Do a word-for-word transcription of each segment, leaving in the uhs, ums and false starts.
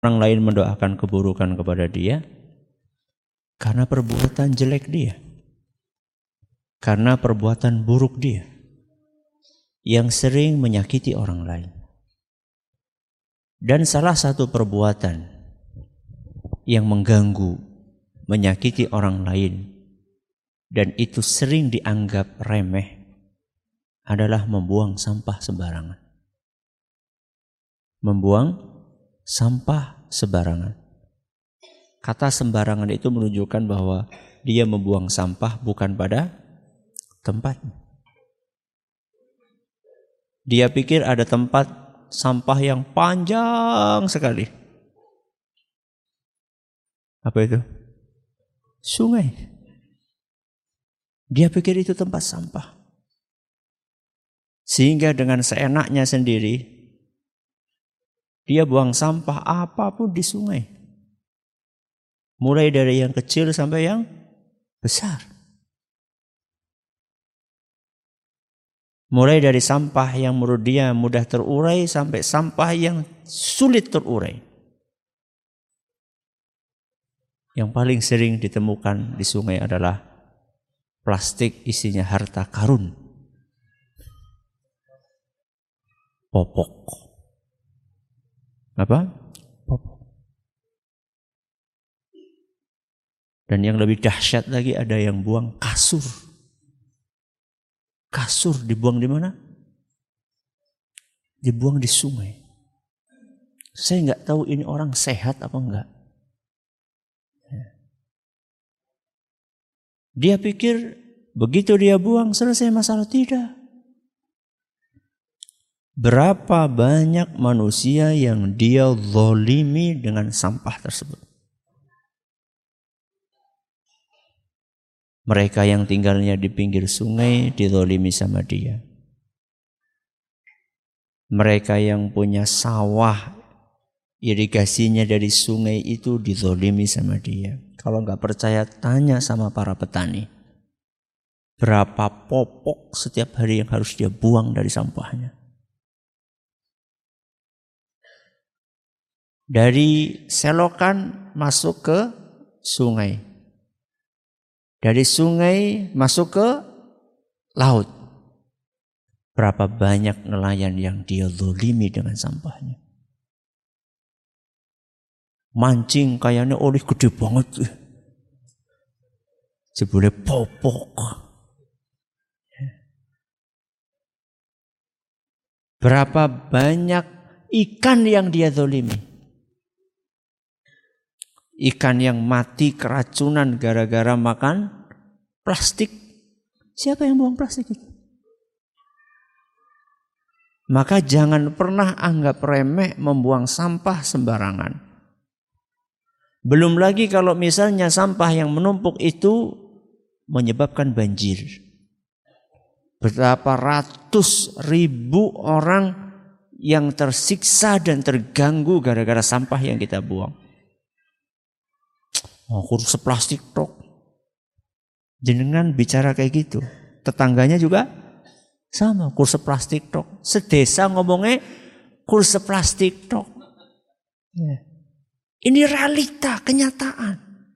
orang lain mendoakan keburukan kepada dia karena perbuatan jelek dia, karena perbuatan buruk dia yang sering menyakiti orang lain. Dan salah satu perbuatan yang mengganggu, menyakiti orang lain, dan itu sering dianggap remeh adalah membuang sampah sembarangan. Membuang sampah sembarangan. Kata sembarangan itu menunjukkan bahwa dia membuang sampah bukan pada tempatnya. Dia pikir ada tempat sampah yang panjang sekali. Apa itu? Sungai. Dia pikir itu tempat sampah. Sehingga dengan seenaknya sendiri, dia buang sampah apapun di sungai. Mulai dari yang kecil sampai yang besar. Mulai dari sampah yang menurut dia mudah terurai sampai sampah yang sulit terurai. Yang paling sering ditemukan di sungai adalah plastik isinya harta karun. Popok. Apa? Popok. Dan yang lebih dahsyat lagi ada yang buang kasur. Kasur dibuang di mana? Dibuang di sungai. Saya nggak tahu ini orang sehat apa enggak. Dia pikir begitu dia buang selesai masalah. Tidak. Berapa banyak manusia yang dia zalimi dengan sampah tersebut. Mereka yang tinggalnya di pinggir sungai dizalimi sama dia. Mereka yang punya sawah irigasinya dari sungai itu dizalimi sama dia. Kalau nggak percaya tanya sama para petani. Berapa popok setiap hari yang harus dia buang dari sampahnya. Dari selokan masuk ke sungai. Dari sungai masuk ke laut. Berapa banyak nelayan yang dia zalimi dengan sampahnya. Mancing kayaknya oleh gede banget. Jebule popok. Berapa banyak ikan yang dia zalimi. Ikan yang mati keracunan gara-gara makan plastik. Siapa yang buang plastik itu? Maka jangan pernah anggap remeh membuang sampah sembarangan. Belum lagi kalau misalnya sampah yang menumpuk itu menyebabkan banjir. Berapa ratus ribu orang yang tersiksa dan terganggu gara-gara sampah yang kita buang. Oh, kurus plastik tok. Jenengan bicara kayak gitu. Tetangganya juga sama, kurus plastik tok. Sedesa ngomongnya kurus plastik tok. Ya. Ini realita, kenyataan.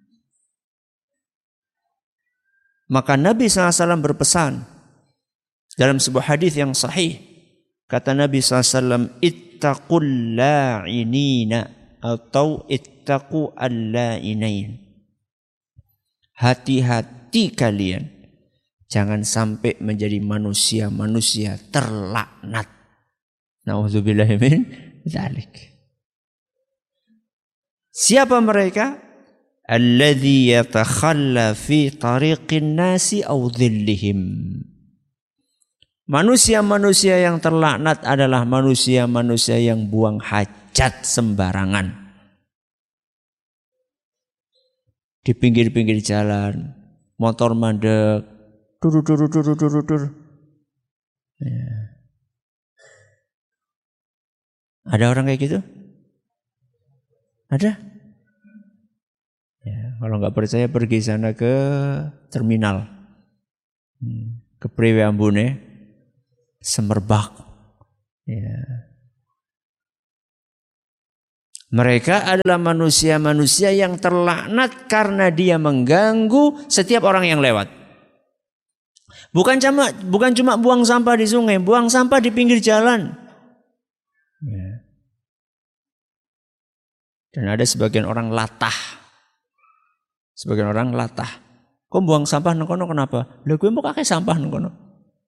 Maka Nabi shallallahu alaihi wasallam berpesan dalam sebuah hadis yang sahih. Kata Nabi shallallahu alaihi wasallam, ittaqul la'inina atau ittaqu al-la'inain. Hati-hati kalian. Jangan sampai menjadi manusia-manusia terlaknat. Na'udzubillahi min dzalik. Siapa mereka? Alladzi yatakhalla fi tariqin nasi aw dhillihim. Manusia-manusia yang terlaknat adalah manusia-manusia yang buang hajat sembarangan. Di pinggir-pinggir jalan, motor mandek, dur-dur-dur-dur-dur. Ya. Ada orang kayak gitu? Ada? Ya, kalau nggak percaya pergi sana ke terminal, ke Priwe Ambune, Semerbak. Ya. Mereka adalah manusia-manusia yang terlaknat karena dia mengganggu setiap orang yang lewat. Bukan cuma bukan cuma buang sampah di sungai, buang sampah di pinggir jalan. Ya. Dan ada sebagian orang latah. Sebagian orang latah. Kok buang sampah nang kono kenapa? Lah gue mau pakai sampah nang kono.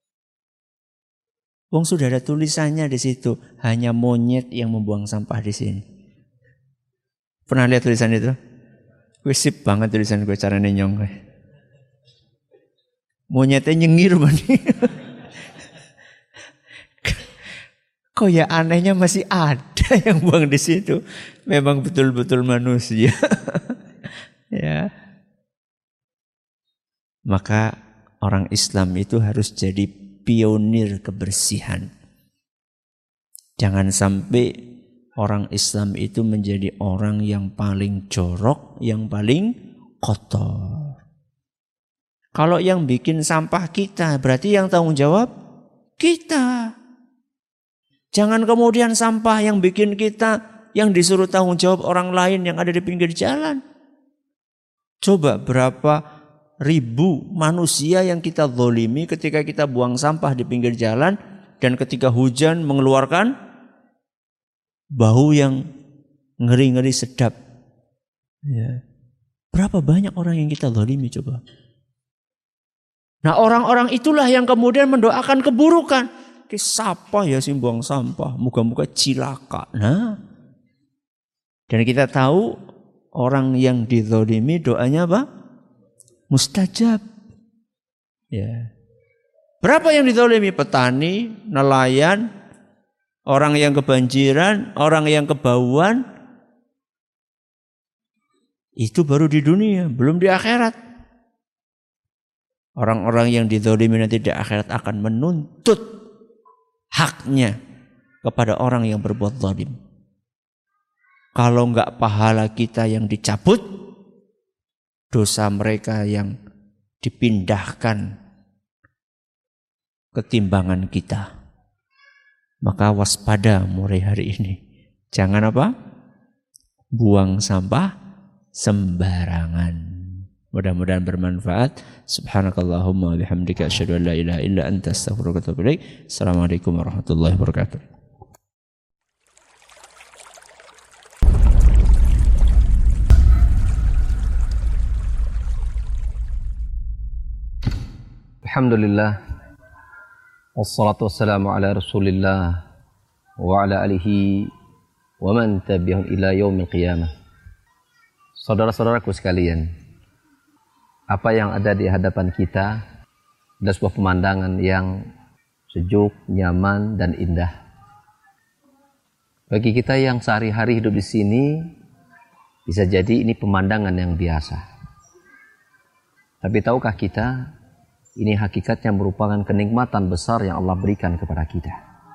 Wong sudah ada tulisannya di situ, hanya monyet yang membuang sampah di sini. Pernah lihat tulisan itu? Gue sip banget tulisan gue caranya nyong gue. Monyetnya nyengir bani. Kok ya anehnya masih ada yang buang di situ. Memang betul-betul manusia. Ya. Maka orang Islam itu harus jadi pionir kebersihan. Jangan sampai orang Islam itu menjadi orang yang paling jorok, yang paling kotor. Kalau yang bikin sampah kita, berarti yang tanggung jawab kita. Jangan kemudian sampah yang bikin kita, yang disuruh tanggung jawab orang lain yang ada di pinggir jalan. Coba berapa ribu manusia yang kita zalimi ketika kita buang sampah di pinggir jalan dan ketika hujan mengeluarkan bau yang ngeri-ngeri sedap. Ya. Berapa banyak orang yang kita zalimi coba. Nah orang-orang itulah yang kemudian mendoakan keburukan. Siapa ya sih buang sampah? Moga-moga cilaka. Nah, dan kita tahu orang yang dizalimi doanya apa? Mustajab. Ya. Berapa yang dizalimi? Petani, nelayan, orang yang kebanjiran, orang yang kebauan. Itu baru di dunia, belum di akhirat. Orang-orang yang dizalimi nanti di akhirat akan menuntut haknya kepada orang yang berbuat zalim. Kalau enggak pahala kita yang dicabut, dosa mereka yang dipindahkan ketimbangan kita. Maka waspada mulai hari ini. Jangan apa? Buang sampah sembarangan. Mudah-mudahan bermanfaat. Subhanakallahumma wa bihamdika asyhadu an la ilaha illa anta astaghfiruka wa atubu ilaik. Assalamualaikum warahmatullahi wabarakatuh. Alhamdulillah. Wassalatu wassalamu ala Rasulillah wa ala alihi wa man tabi'ahum ila yaumil qiyamah. Saudara-saudaraku sekalian, apa yang ada di hadapan kita adalah sebuah pemandangan yang sejuk, nyaman, dan indah. Bagi kita yang sehari-hari hidup di sini, bisa jadi ini pemandangan yang biasa. Tapi tahukah kita, ini hakikatnya merupakan kenikmatan besar yang Allah berikan kepada kita.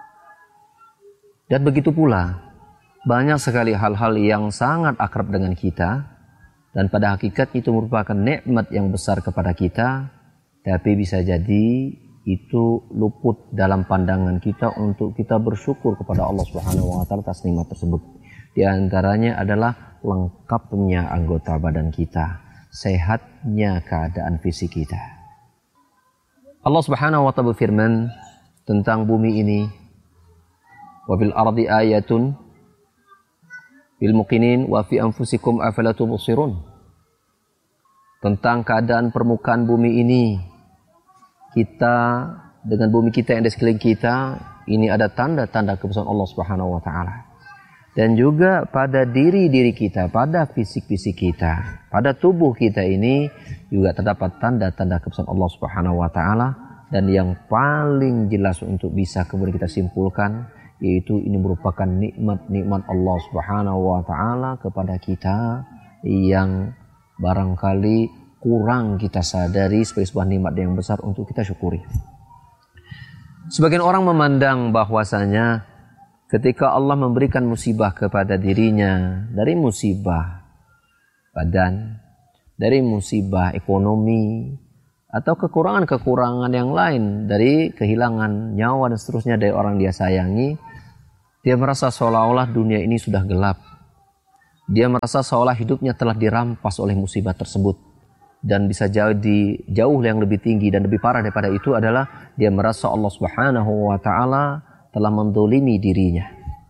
Dan begitu pula, banyak sekali hal-hal yang sangat akrab dengan kita, dan pada hakikatnya itu merupakan nikmat yang besar kepada kita, tapi bisa jadi itu luput dalam pandangan kita untuk kita bersyukur kepada Allah Subhanahu wa taala atas nikmat tersebut. Di antaranya adalah lengkapnya anggota badan kita, sehatnya keadaan fisik kita. Allah Subhanahu wa taala berfirman tentang bumi ini, wa fil ardi ayatun bil muqinin wa fi anfusikum afala tubsirun. Tentang keadaan permukaan bumi ini, kita dengan bumi kita yang di sekeliling kita, ini ada tanda-tanda kebesaran Allah Subhanahu wa taala. Dan juga pada diri-diri kita, pada fisik-fisik kita, pada tubuh kita ini juga terdapat tanda-tanda kebesaran Allah Subhanahu wa taala, dan yang paling jelas untuk bisa kemudian kita simpulkan yaitu ini merupakan nikmat-nikmat Allah Subhanahu wa taala kepada kita yang barangkali kurang kita sadari sebagai sebuah nikmat yang besar untuk kita syukuri. Sebagian orang memandang bahwasanya ketika Allah memberikan musibah kepada dirinya, dari musibah badan, dari musibah ekonomi, atau kekurangan-kekurangan yang lain, dari kehilangan nyawa dan seterusnya dari orang dia sayangi, dia merasa seolah-olah dunia ini sudah gelap. Dia merasa seolah hidupnya telah dirampas oleh musibah tersebut. Dan bisa jadi jauh yang lebih tinggi dan lebih parah daripada itu adalah dia merasa Allah Subhanahu wa taala telah mendolimi dirinya.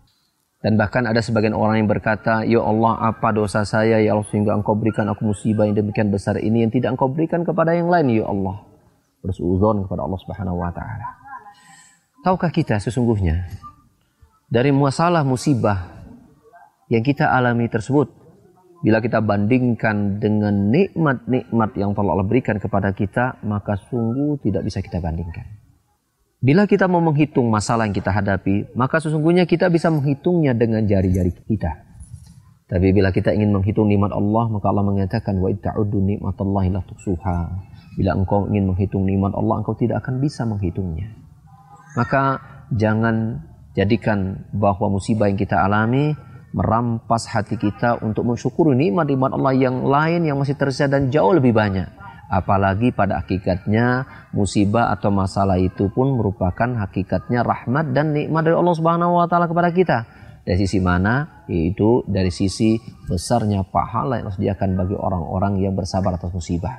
Dan bahkan ada sebagian orang yang berkata, ya Allah, apa dosa saya ya Allah sehingga engkau berikan aku musibah yang demikian besar ini yang tidak engkau berikan kepada yang lain ya Allah. Bersuudzon kepada Allah Subhanahu wa taala. Tahukah kita sesungguhnya dari masalah musibah yang kita alami tersebut, bila kita bandingkan dengan nikmat-nikmat yang Allah berikan kepada kita, maka sungguh tidak bisa kita bandingkan. Bila kita mau menghitung masalah yang kita hadapi, maka sesungguhnya kita bisa menghitungnya dengan jari-jari kita. Tapi bila kita ingin menghitung nikmat Allah, maka Allah mengatakan, wa itta'uddu nikmatallahi la tuhsuha. Bila engkau ingin menghitung nikmat Allah, engkau tidak akan bisa menghitungnya. Maka jangan jadikan bahwa musibah yang kita alami merampas hati kita untuk mensyukuri nikmat-nikmat Allah yang lain yang masih tersisa dan jauh lebih banyak. Apalagi pada hakikatnya musibah atau masalah itu pun merupakan hakikatnya rahmat dan nikmat dari Allah Subhanahu wa taala kepada kita. Dari sisi mana? Yaitu dari sisi besarnya pahala yang disediakan bagi orang-orang yang bersabar atas musibah.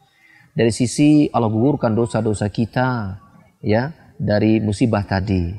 Dari sisi Allah gugurkan dosa-dosa kita ya dari musibah tadi.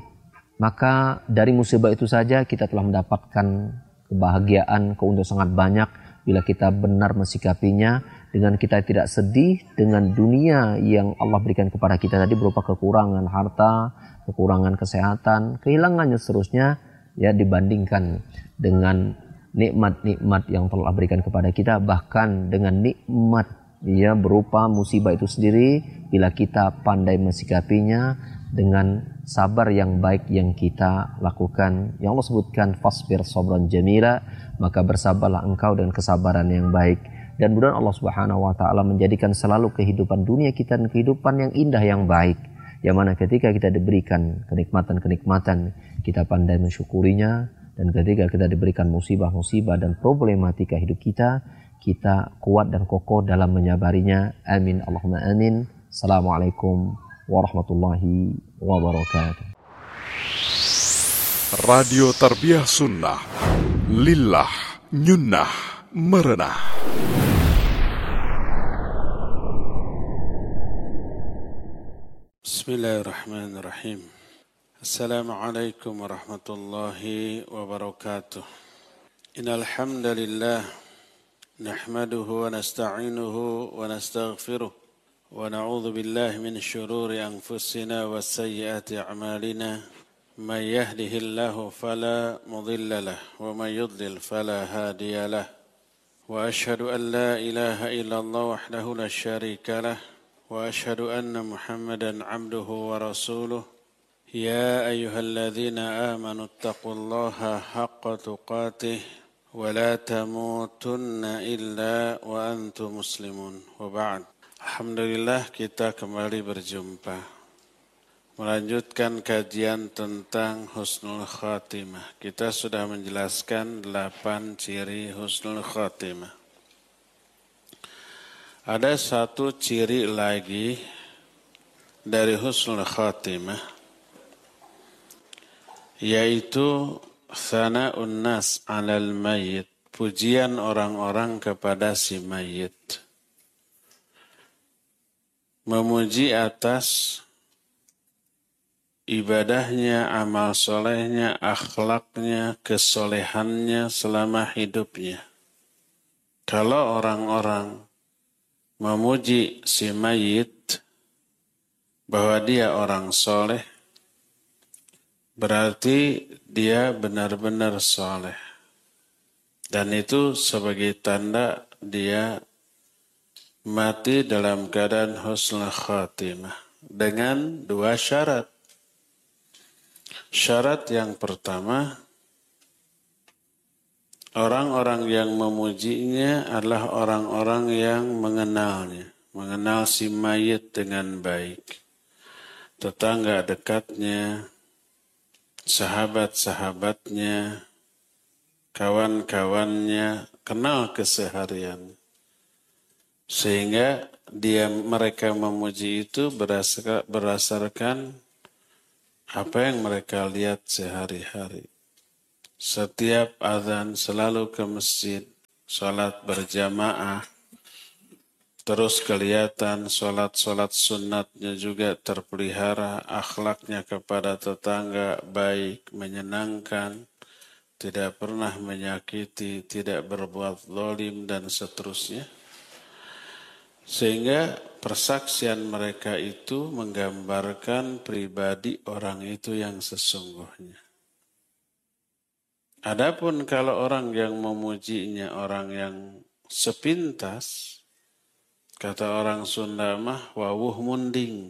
Maka dari musibah itu saja kita telah mendapatkan kebahagiaan, keuntungan sangat banyak bila kita benar mensikapinya. Dengan kita tidak sedih dengan dunia yang Allah berikan kepada kita tadi berupa kekurangan harta, kekurangan kesehatan, kehilangannya seterusnya ya dibandingkan dengan nikmat-nikmat yang telah berikan kepada kita, bahkan dengan nikmat ya berupa musibah itu sendiri bila kita pandai mensikapinya dengan sabar yang baik yang kita lakukan. Yang Allah sebutkan fasbir sabran jamila, maka bersabarlah engkau dengan kesabaran yang baik. Dan mudah Allah Subhanahu wa taala menjadikan selalu kehidupan dunia kita dan kehidupan yang indah yang baik. Yang mana ketika kita diberikan kenikmatan-kenikmatan, kita pandai mensyukurinya, dan ketika kita diberikan musibah-musibah dan problematika hidup kita, kita kuat dan kokoh dalam menyabarinya. Amin Allahumma amin. Assalamualaikum warahmatullahi wabarakatuh. Radio Tarbiyah Sunnah Lillah Nyunnah Merenah. Bismillahirrahmanirrahim. Assalamualaikum warahmatullahi wabarakatuh. Innal hamdalillah nahmaduhu wa nasta'inuhu wa nastaghfiruh wa na'udzu billahi min shururi anfusina wa sayyiati a'malina. May yahdihillahu fala mudilla lahu wa may yudlil fala hadiya lahu. Wa ashhadu an la ilaha illallah wahdahu la syarika lahu. وأشهد أن محمدا عبده ورسوله يا أيها الذين آمنوا اتقوا الله حق تقاته ولا تموتن إلا وأنتم مسلمون وبعد. Alhamdulillah kita kembali berjumpa melanjutkan kajian tentang husnul khatimah. Kita sudah menjelaskan delapan ciri husnul khatimah. Ada satu ciri lagi dari husnul khatimah, yaitu sana'un nas 'alal mayyit, pujian orang-orang kepada si mayit. Memuji atas ibadahnya, amal solehnya, akhlaknya, kesolehannya selama hidupnya. Kalau orang-orang memuji si mayit bahwa dia orang soleh, berarti dia benar-benar soleh. Dan itu sebagai tanda dia mati dalam keadaan husnul khatimah. Dengan dua syarat. Syarat yang pertama, orang-orang yang memujinya adalah orang-orang yang mengenalnya, mengenal si mayit dengan baik. Tetangga dekatnya, sahabat-sahabatnya, kawan-kawannya, kenal keseharian. Sehingga dia mereka memuji itu berdasarkan, berdasarkan apa yang mereka lihat sehari-hari. setiap azan selalu ke masjid, sholat berjamaah, terus kelihatan sholat-sholat sunnatnya juga terpelihara, akhlaknya kepada tetangga baik, menyenangkan, tidak pernah menyakiti, tidak berbuat zalim dan seterusnya. Sehingga persaksian mereka itu menggambarkan pribadi orang itu yang sesungguhnya. Adapun kalau orang yang memujinya orang yang sepintas, kata orang Sunda mah wawuh munding.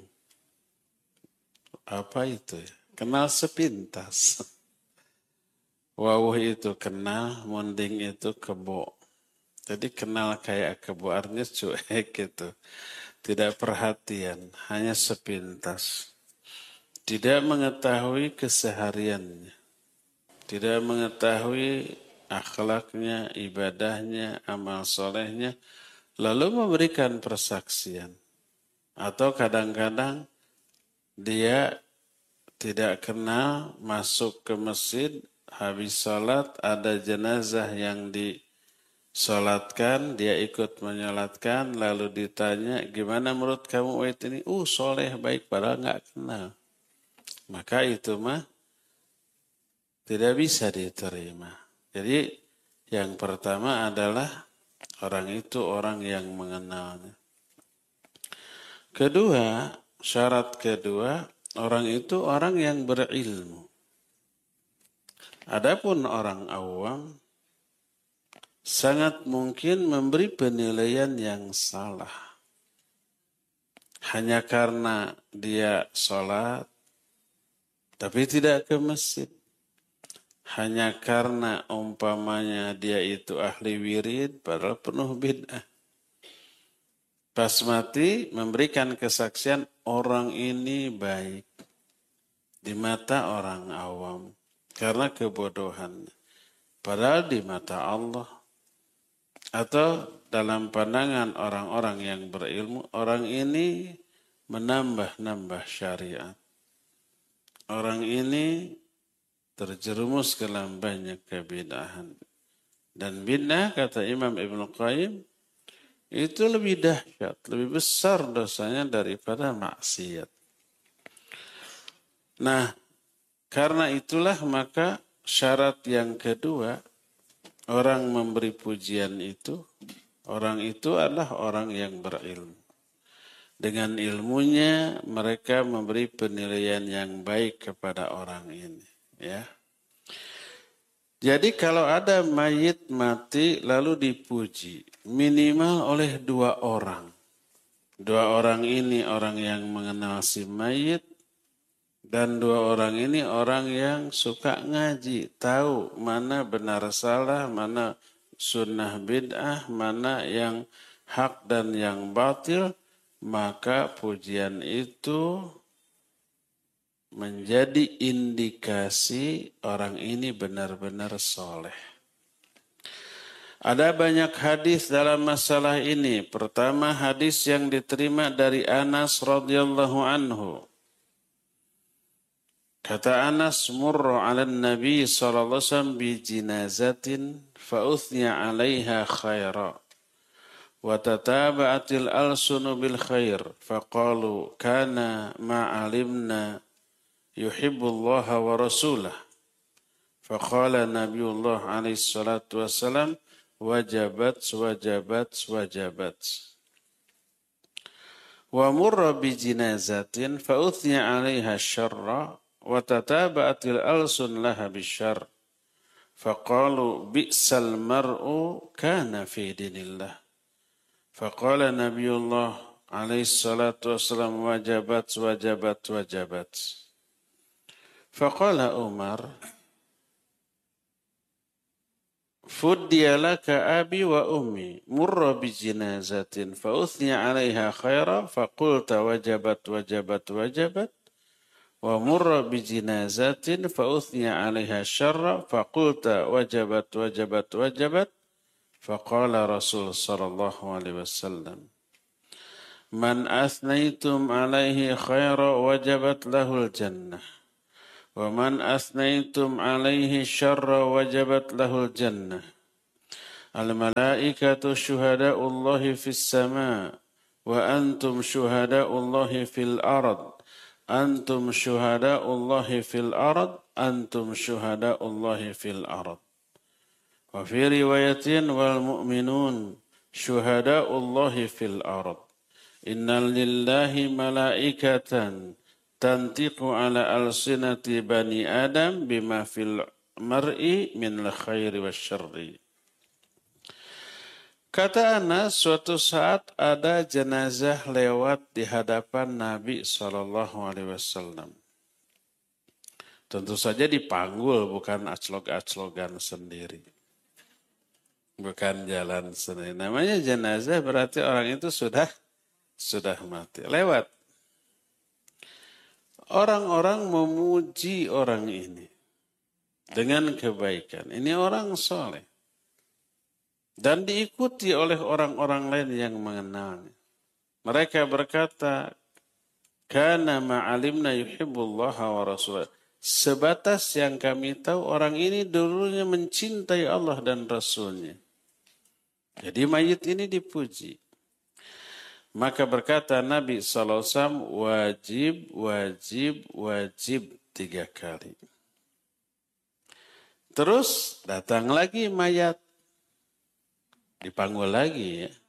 Apa itu ya? Kenal sepintas. Wawuh itu kenal, munding itu kebo. Jadi kenal kayak kebo artinya cuek gitu. Tidak perhatian, hanya sepintas. Tidak mengetahui kesehariannya. Tidak mengetahui akhlaknya, ibadahnya, amal solehnya. Lalu memberikan persaksian. Atau kadang-kadang dia tidak kenal, masuk ke masjid, habis sholat, ada jenazah yang disolatkan, dia ikut menyolatkan, lalu ditanya, gimana menurut kamu wait ini? Uh, soleh, baik, padahal nggak kenal. Maka itu mah tidak bisa diterima. Jadi yang pertama adalah orang itu orang yang mengenalnya. Kedua, syarat kedua, orang itu orang yang berilmu. Adapun orang awam sangat mungkin memberi penilaian yang salah. Hanya karena dia sholat, tapi tidak ke masjid. Hanya karena umpamanya dia itu ahli wirid, padahal penuh bid'ah. Pas mati memberikan kesaksian orang ini baik di mata orang awam. Karena kebodohan. Padahal di mata Allah atau dalam pandangan orang-orang yang berilmu, orang ini menambah-nambah syariat. Orang ini terjerumus ke dalam banyak kebid'ahan. Dan bid'ah, kata Imam Ibnu Qayyim, itu lebih dahsyat, lebih besar dosanya daripada maksiat. Nah, karena itulah maka syarat yang kedua, orang memberi pujian itu, orang itu adalah orang yang berilmu. Dengan ilmunya mereka memberi penilaian yang baik kepada orang ini. Ya. Jadi kalau ada mayit mati lalu dipuji, minimal oleh dua orang. Dua orang ini orang yang mengenal si mayit, dan dua orang ini orang yang suka ngaji, tahu mana benar salah, mana sunnah bid'ah, mana yang hak dan yang batil, maka pujian itu menjadi indikasi orang ini benar-benar soleh. Ada banyak hadis dalam masalah ini. Pertama, hadis yang diterima dari Anas radhiyallahu anhu. Kata Anas, murra 'ala Nabi sallallahu alaihi wasallam bi jinazatin fa uthniya 'alaiha khaira wa tataba'atil alsunu bil khair fa qalu kana ma 'alimna yuhibbullaha wa rasulah fa qala Nabiullah alaihi salatu wasalam wajabat wajabat wajabat wa murra bi jinazatin fa uthniya 'alaiha syarra wa tataba'atil alsun laha bisyarr faqalu bi'sal mar'u kana fi dinillah faqala Nabiullah alaihi salatu wassalam wajabat wajabat wajabat faqala Umar fuddiya laka abi wa ummi murra bi jinazatin fa uthniya 'alaiha khaira faqulta wajabat wajabat wajabat wa murra bi jinazatin fa uthniya 'alaiha syarra faqulta wajabat wajabat wajabat faqala Rasul sallallahu alaihi wasallam man athnaitum 'alaihi khaira wajabat lahul jannah Wa man asnaitum alaihi syarra wajabat lahul jannah. Al-malaikatu syuhada'ullahi fis sama' wa antum syuhada'ullahi fil ard. Antum syuhada'ullahi fil ard. Antum syuhada'ullahi fil ard. Wa fi riwayatin wal mu'minun syuhada'ullahi fil ard. Innal lillahi malaikatan tantiqu ala alsinati bani Adam bima fil mar'i min al-khairi wasyarri. Kata Anas, suatu saat ada jenazah lewat di hadapan Nabi shallallahu alaihi wasallam. Tentu saja dipanggul, bukan aclok-aclogan sendiri. Bukan jalan sendiri. Namanya jenazah berarti orang itu sudah sudah mati. Lewat. Orang-orang memuji orang ini dengan kebaikan. Ini orang soleh. Dan diikuti oleh orang-orang lain yang mengenalnya. Mereka berkata, Kana ma'alimna yuhibbullaha wa rasulah. Sebatas yang kami tahu, orang ini dulunya mencintai Allah dan Rasulnya. Jadi mayit ini dipuji. Maka berkata Nabi shallallahu alaihi wasallam, wajib, wajib, wajib tiga kali. Terus datang lagi mayat. Dipanggul lagi ya.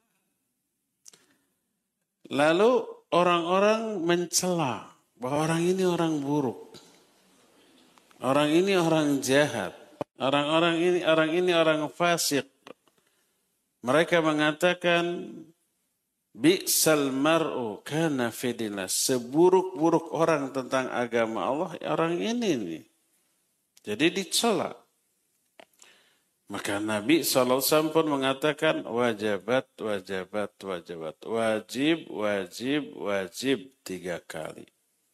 Lalu orang-orang mencela bahwa orang ini orang buruk. Orang ini orang jahat. Orang-orang ini orang ini orang fasik. Mereka mengatakan bi'sal mar'u kana fi dinillah. Seburuk-buruk orang tentang agama Allah orang ini nih. Jadi dicela. Maka Nabi shallallahu alaihi wasallam pun mengatakan wajibat, wajibat, wajibat. Wajib, wajib, wajib tiga kali.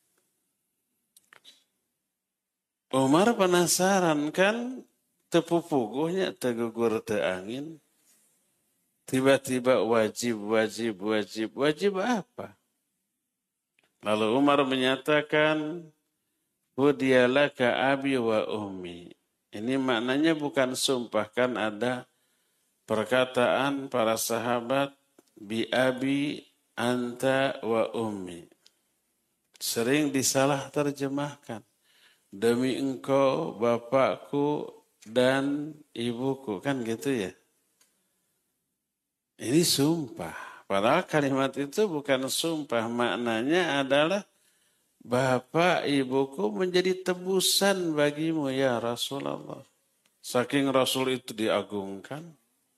Umar penasaran kan tepupuguhnya tegugur te angin. Tiba-tiba wajib, wajib, wajib. Wajib apa? Lalu Umar menyatakan Hudiyalaka abi wa ummi. Ini maknanya bukan sumpah, kan ada perkataan para sahabat bi abi anta wa ummi. Sering disalah terjemahkan. Demi engkau, bapakku dan ibuku, kan gitu ya. Ini sumpah. Padahal kalimat itu bukan sumpah, maknanya adalah Bapak ibuku menjadi tebusan bagimu ya Rasulullah. Saking Rasul itu diagungkan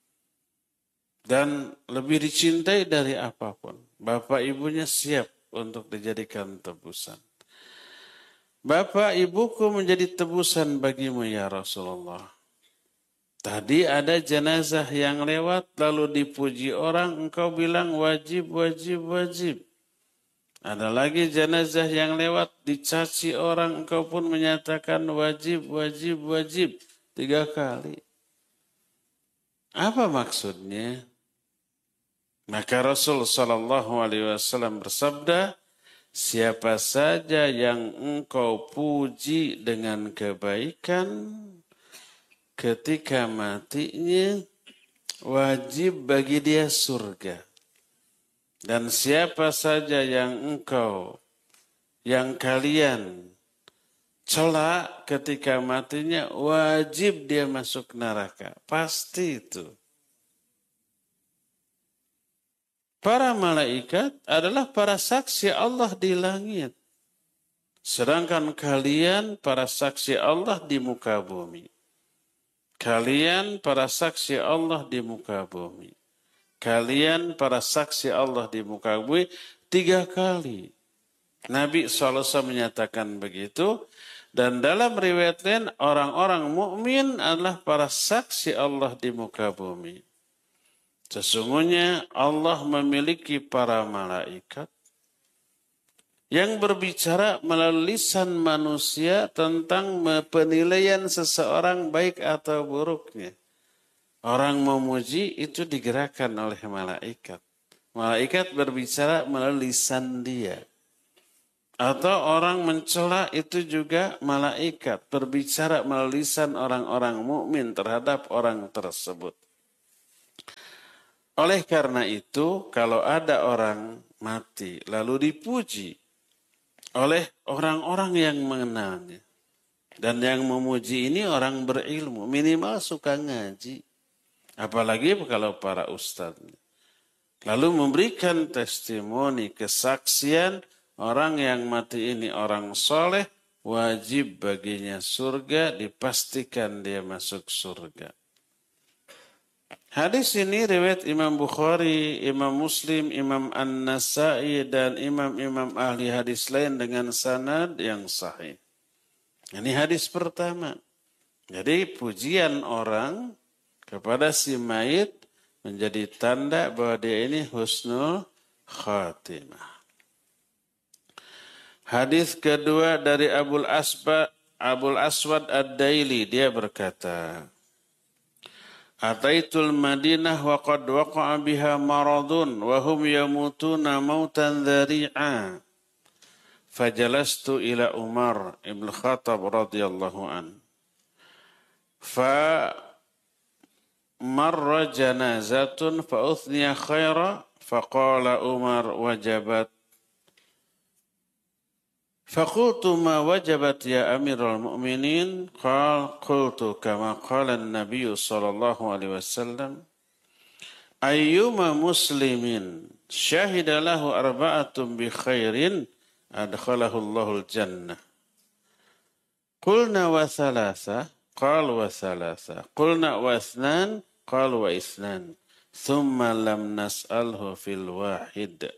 dan lebih dicintai dari apapun. Bapak ibunya siap untuk dijadikan tebusan. Bapak ibuku menjadi tebusan bagimu ya Rasulullah. Tadi ada jenazah yang lewat lalu dipuji orang, engkau bilang wajib, wajib, wajib. Ada lagi jenazah yang lewat dicaci orang, engkau pun menyatakan wajib, wajib, wajib. Tiga kali. Apa maksudnya? Maka Rasul sallallahu alaihi wasallam bersabda, siapa saja yang engkau puji dengan kebaikan, ketika matinya wajib bagi dia surga. Dan siapa saja yang engkau, yang kalian cela ketika matinya, wajib dia masuk neraka. Pasti itu. Para malaikat adalah para saksi Allah di langit. Sedangkan kalian para saksi Allah di muka bumi. Kalian para saksi Allah di muka bumi. Kalian para saksi Allah di muka bumi tiga kali. Nabi shallallahu alaihi wasallam menyatakan begitu. Dan dalam riwayat lain, orang-orang mukmin adalah para saksi Allah di muka bumi. Sesungguhnya Allah memiliki para malaikat yang berbicara melalui lisan manusia tentang penilaian seseorang baik atau buruknya. Orang memuji itu digerakkan oleh malaikat. Malaikat berbicara melalui lisan dia. Atau orang mencela itu juga malaikat berbicara melalui lisan orang-orang mukmin terhadap orang tersebut. Oleh karena itu, kalau ada orang mati lalu dipuji oleh orang-orang yang mengenalnya, dan yang memuji ini orang berilmu, minimal suka ngaji, apalagi kalau para ustadznya, lalu memberikan testimoni, kesaksian, orang yang mati ini orang soleh, wajib baginya surga, dipastikan dia masuk surga. Hadis ini riwayat Imam Bukhari, Imam Muslim, Imam An-Nasai, dan imam-imam ahli hadis lain dengan sanad yang sahih. Ini hadis pertama. Jadi pujian orang kepada si mayit menjadi tanda bahwa dia ini husnul khatimah. Hadis kedua dari Abul Asba, Abul Aswad Ad-Daili, dia berkata, Ataitul Madinah wa qad waqa'a biha maradun wa hum yamutuna mautan dhari'a. Fajalastu ila Umar ibn Khattab radhiyallahu an. Fa marra janazatun fa uthniya khaira faqala Umar wajabat. Faqultu ma wajabat ya Amirul Mu'minin? Qal qultu kama qala an-nabiy sallallahu alaihi wasallam ayyuma muslimin syahida lahu arba'atun bi khairin adkhalahu Allahul jannah. Qulna wa thalatha qal wa thalatha qulna wa ithnan qal wa ithnan thumma lam nas'alhu fil wahid.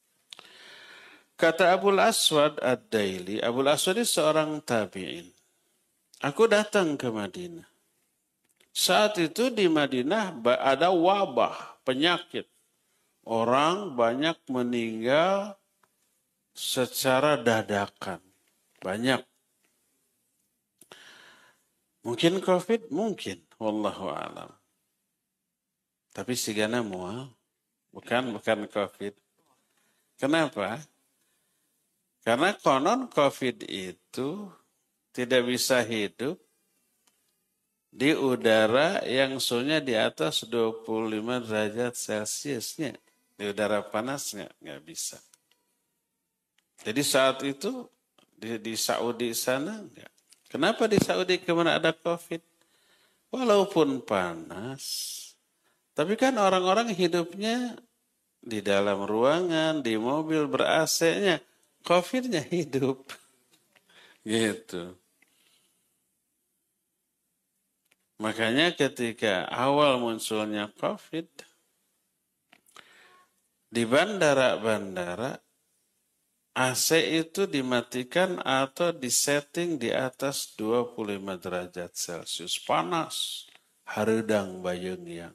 Kata Abul Aswad Ad-Daili, Abul Aswad ini seorang tabi'in. Aku datang ke Madinah. Saat itu di Madinah ada wabah, penyakit. Orang banyak meninggal secara dadakan. Banyak. Mungkin COVID? Mungkin. Wallahu a'lam. Tapi sigana mual. Bukan, bukan COVID. Kenapa? Karena konon COVID itu tidak bisa hidup di udara yang suhunya di atas dua puluh lima derajat Celciusnya. Di udara panasnya nggak bisa. Jadi saat itu di, di Saudi sana enggak. Kenapa di Saudi kemana ada COVID? Walaupun panas, tapi kan orang-orang hidupnya di dalam ruangan, di mobil ber-A C-nya. COVID-nya hidup. Gitu. Makanya ketika awal munculnya COVID, di bandara-bandara, A C itu dimatikan atau disetting di atas dua puluh lima derajat Celcius. Panas. Hareudang bayung yang.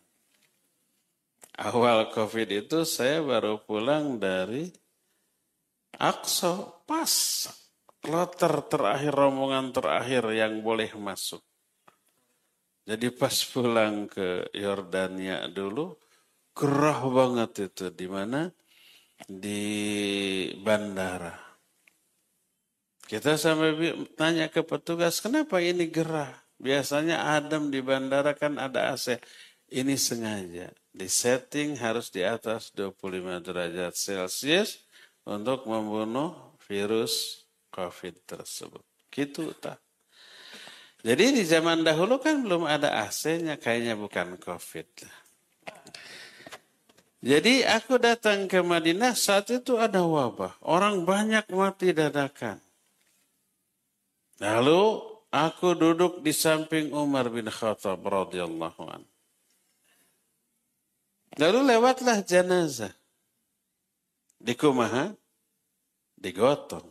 Awal COVID itu saya baru pulang dari Aqsa, pas kloter terakhir, rombongan terakhir yang boleh masuk. Jadi pas pulang ke Yordania dulu, gerah banget itu. Di mana? Di bandara. Kita sampai tanya ke petugas, kenapa ini gerah? Biasanya adem di bandara kan ada A C. Ini sengaja. Di setting harus di atas dua puluh lima derajat Celcius. Untuk membunuh virus COVID tersebut. Gitu tak. Jadi di zaman dahulu kan belum ada A C-nya, kayaknya bukan COVID. Jadi aku datang ke Madinah, saat itu ada wabah. Orang banyak mati dadakan. Lalu aku duduk di samping Umar bin Khattab radhiyallahu anhu. Lalu lewatlah jenazah. Di kumaha? Digotong.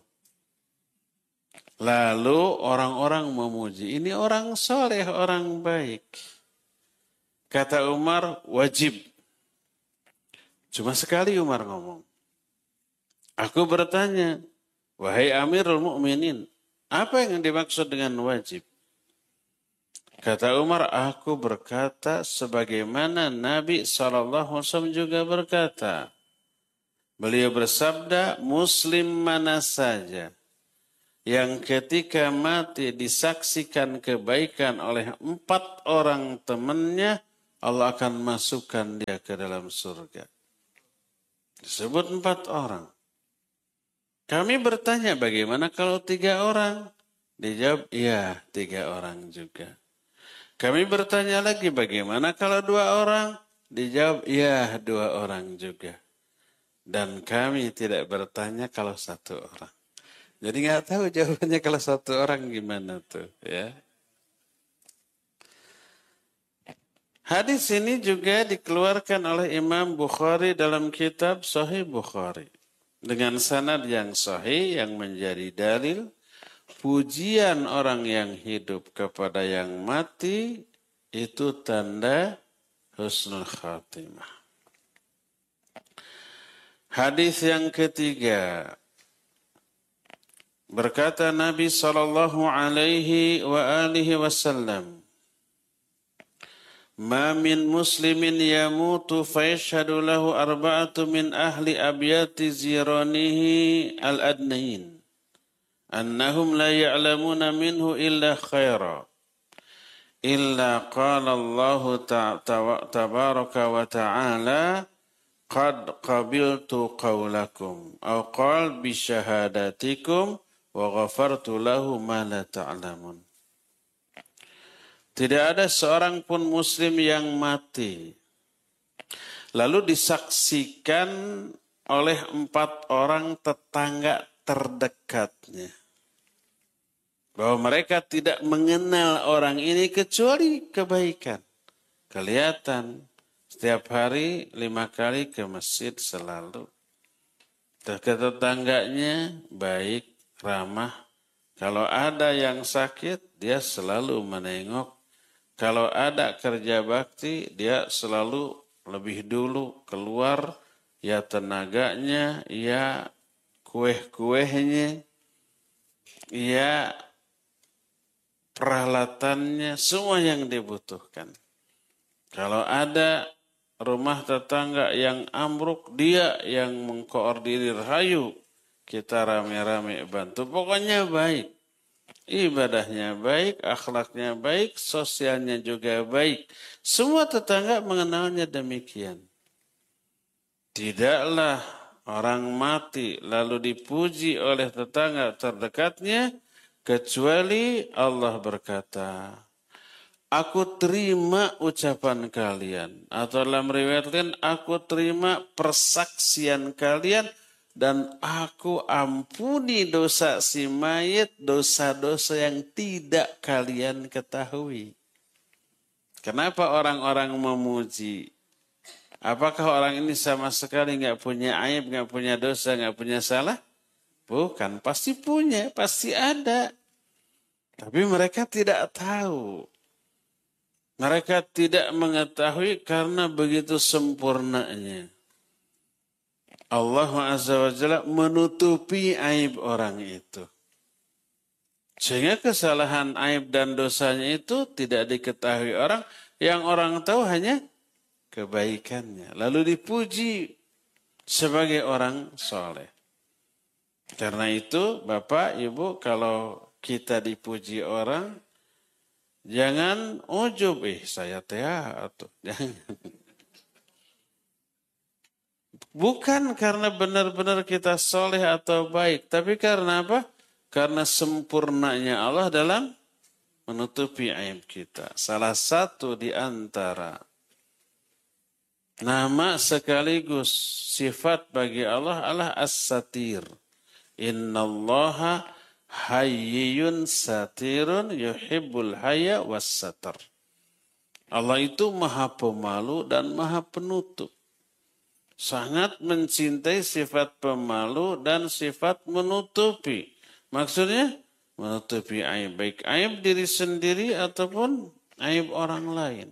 Lalu orang-orang memuji. Ini orang soleh, orang baik. Kata Umar, wajib. Cuma sekali Umar ngomong. Aku bertanya, wahai Amirul Mukminin, apa yang dimaksud dengan wajib? Kata Umar, aku berkata sebagaimana Nabi shallallahu alaihi wasallam juga berkata, Beliau bersabda, muslim mana saja yang ketika mati disaksikan kebaikan oleh empat orang temannya, Allah akan masukkan dia ke dalam surga. Disebut empat orang. Kami bertanya, bagaimana kalau tiga orang? Dijawab, iya, tiga orang juga. Kami bertanya lagi, bagaimana kalau dua orang? Dijawab, iya, dua orang juga. Dan kami tidak bertanya kalau satu orang. Jadi nggak tahu jawabannya kalau satu orang gimana tuh, ya. Hadis ini juga dikeluarkan oleh Imam Bukhari dalam kitab Sahih Bukhari. Dengan sanad yang sahih yang menjadi dalil pujian orang yang hidup kepada yang mati itu tanda husnul khatimah. Hadis yang ketiga, berkata Nabi sallallahu alaihi wa alihi wasallam, "Ma min muslimin yamutu fayashhadu lahu arba'atu min ahli abyati ziranihi al-adnain annahum la ya'lamuna minhu illa khaira illa qala Allah tabaraka wa ta'ala qad qabiltu qawlakum aw qala bi syahadatikum wa ghafartu lahu ma la ta'lamun." Tidak ada seorang pun muslim yang mati lalu disaksikan oleh empat orang tetangga terdekatnya bahwa mereka tidak mengenal orang ini kecuali kebaikan. Kelihatan setiap hari lima kali ke masjid selalu. Tetangganya baik, ramah. Kalau ada yang sakit, dia selalu menengok. Kalau ada kerja bakti, dia selalu lebih dulu keluar, ya tenaganya, ya kue-kuehnya, ya peralatannya, semua yang dibutuhkan. Kalau ada rumah tetangga yang ambruk, dia yang mengkoordinir, hayu, kita rame-rame bantu. Pokoknya baik. Ibadahnya baik, akhlaknya baik, sosialnya juga baik. Semua tetangga mengenalnya demikian. Tidaklah orang mati lalu dipuji oleh tetangga terdekatnya, kecuali Allah berkata, "Aku terima ucapan kalian." Atau dalam riwayat lain, "Aku terima persaksian kalian dan aku ampuni dosa si mayit, dosa-dosa yang tidak kalian ketahui." Kenapa orang-orang memuji? Apakah orang ini sama sekali nggak punya aib, nggak punya dosa, nggak punya salah? Bukan, pasti punya, pasti ada. Tapi mereka tidak tahu. Mereka tidak mengetahui karena begitu sempurnanya Allah Azza wa Jalla menutupi aib orang itu. Sehingga kesalahan, aib dan dosanya itu tidak diketahui orang. Yang orang tahu hanya kebaikannya. Lalu dipuji sebagai orang soleh. Karena itu Bapak, Ibu, kalau kita dipuji orang, jangan ujub. Eh saya teh atau jangan. Bukan karena benar-benar kita soleh atau baik. Tapi karena apa? Karena sempurnanya Allah dalam menutupi aib kita. Salah satu di antara nama sekaligus sifat bagi Allah adalah As-Satir. Innallaha hayyun satirun yuhibbul hayya was-satar. Allah itu maha pemalu dan maha penutup. Sangat mencintai sifat pemalu dan sifat menutupi. Maksudnya menutupi aib, baik aib diri sendiri ataupun aib orang lain.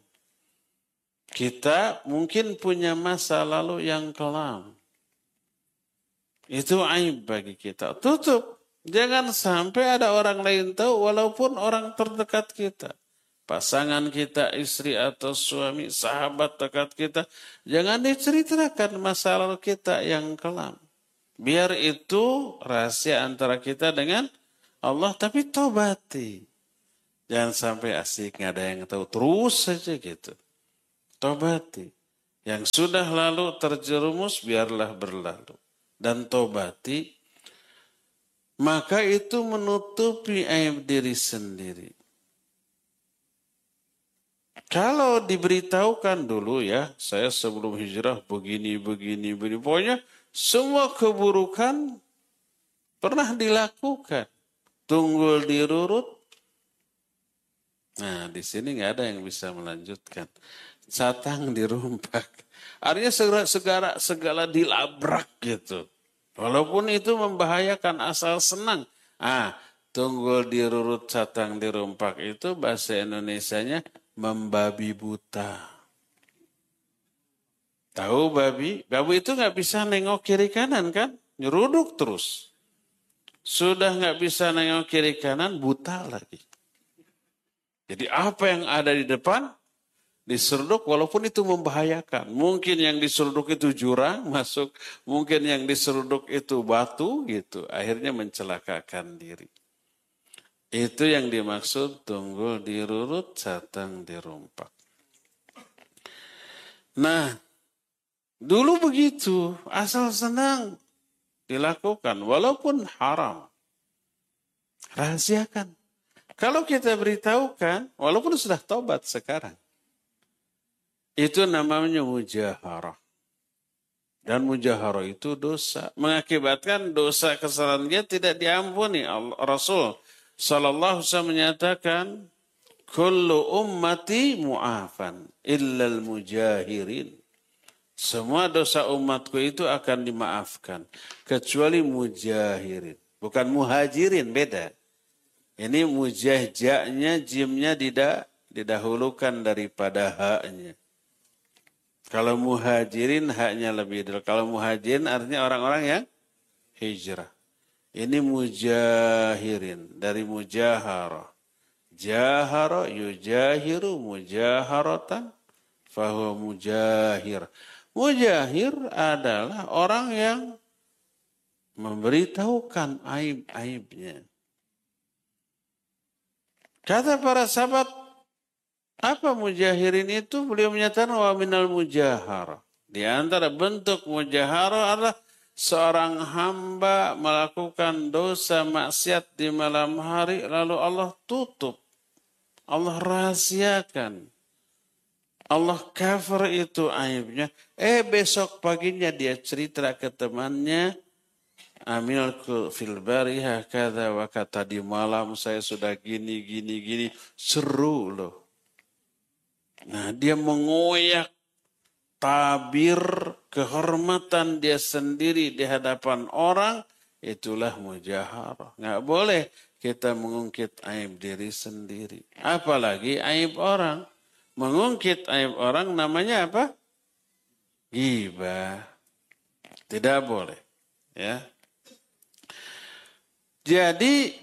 Kita mungkin punya masa lalu yang kelam. Itu aib bagi kita. Tutup. Jangan sampai ada orang lain tahu walaupun orang terdekat kita. pasangan kita, istri atau suami, sahabat dekat kita, jangan diceritakan masalah kita yang kelam. Biar itu rahasia antara kita dengan Allah, tapi tobati. Jangan sampai asik, nggak ada yang tahu, terus saja gitu. Tobati. Yang sudah lalu terjerumus, biarlah berlalu. Dan tobati, maka itu menutupi aib diri sendiri. Kalau diberitahukan dulu ya, saya sebelum hijrah begini, begini, begini. Pokoknya semua keburukan pernah dilakukan. Tunggul dirurut. Nah, di sini nggak ada yang bisa melanjutkan. Satang dirumpak. Artinya segala, segala, segala dilabrak gitu. Walaupun itu membahayakan, asal senang. Ah, tunggul dirurut, satang dirumpak itu bahasa Indonesianya membabi buta. Tahu babi? Babi itu nggak bisa nengok kiri kanan kan? Nyeruduk terus. Sudah nggak bisa nengok kiri kanan, buta lagi. Jadi apa yang ada di depan diseruduk walaupun itu membahayakan. Mungkin yang diseruduk itu jurang masuk, mungkin yang diseruduk itu batu gitu. Akhirnya mencelakakan diri. Itu yang dimaksud tunggul dirurut, satang dirumpak. Nah, dulu begitu, asal senang dilakukan, walaupun haram. Rahasiakan. Kalau kita beritahukan, walaupun sudah tobat sekarang, itu namanya mujaharah. Dan mujaharah itu dosa. Mengakibatkan dosa kesalahan dia tidak diampuni. Rasul Sallallahu alaihi wasallam menyatakan, kullu ummati mu'afan illal mujahirin. Semua dosa umatku itu akan dimaafkan kecuali mujahirin. Bukan muhajirin, beda. Ini mujahja'nya, jimnya tidak didahulukan daripada haknya. Kalau muhajirin haknya lebih dulu. Kalau muhajirin artinya orang-orang yang hijrah. Ini mujahirin dari mujaharah. Jahara yujahiru mujaharatan fahuwa mujahir. Mujahir adalah orang yang memberitahukan aib-aibnya. Kata para sahabat, apa mujahirin itu? Beliau menyatakan wa minal mujahara. Di antara bentuk mujahara adalah seorang hamba melakukan dosa maksiat di malam hari, lalu Allah tutup. Allah rahasiakan. Allah cover itu aibnya. Eh besok paginya dia cerita ke temannya, amilku fil bariha kada wa kata, di malam saya sudah gini, gini, gini. Seru loh. Nah, dia mengoyak tabir kehormatan dia sendiri di hadapan orang, itulah mujaharah. Nggak boleh kita mengungkit aib diri sendiri. Apalagi aib orang. Mengungkit aib orang namanya apa? Ghibah. Tidak boleh. Ya. Jadi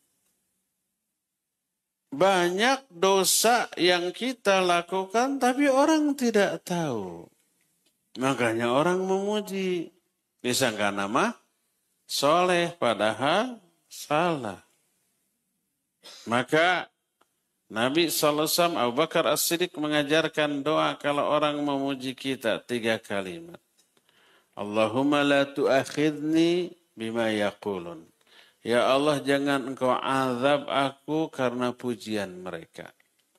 banyak dosa yang kita lakukan tapi orang tidak tahu. Makanya orang memuji. Disangka nama soleh padahal salah. Maka Nabi shallallahu alaihi wasallam, Abu Bakar As-Siddiq mengajarkan doa kalau orang memuji kita. Tiga kalimat. Allahumma la tu'akhidni bima yaqulun. Ya Allah, jangan engkau azab aku karena pujian mereka.